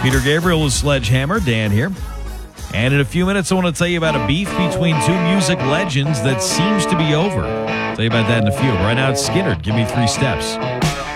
Peter Gabriel with Sledgehammer. Dan here. And in a few minutes, I want to tell you about a beef between two music legends that seems to be over. I'll tell you about that in a few. Right now, it's Skinner. Give me 3 steps.